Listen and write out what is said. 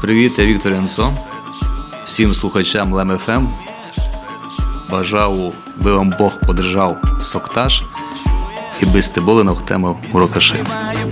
Привіт, я Віктор Янсон. Всім слухачам Лем.ФМ. Бажаю, би вам Бог подержав соктаж і би сте були на тему урокаши.